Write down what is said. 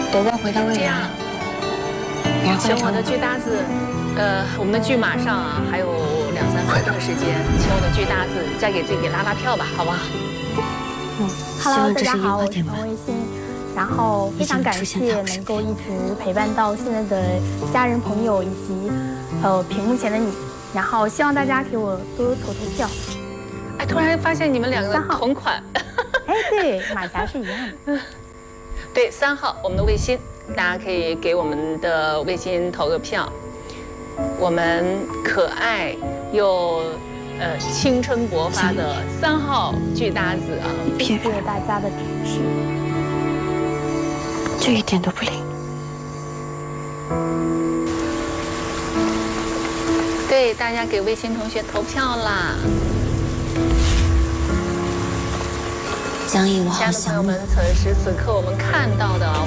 夺冠回到未来。然后请我的剧搭子，我们的剧马上啊还有2、3分钟的时间，请我的剧搭子再给自己拉拉票吧，好不好 ？Hello， 大家好，我是彭卫星。然后非常感谢能够一直陪伴到现在的家人朋友以及屏幕前的你。然后希望大家给我多投票。 哎，突然发现你们2个同款。 哎，对，马甲是一样的。 对，3号我们的卫星，大家可以给我们的卫星投个票。我们可爱又青春勃发的3号剧搭子啊， 谢谢大家的支持。 这一点都不灵。 对，大家给卫星同学投票啦！ 江毅，我亲爱的朋友们，此时此刻我们看到的啊，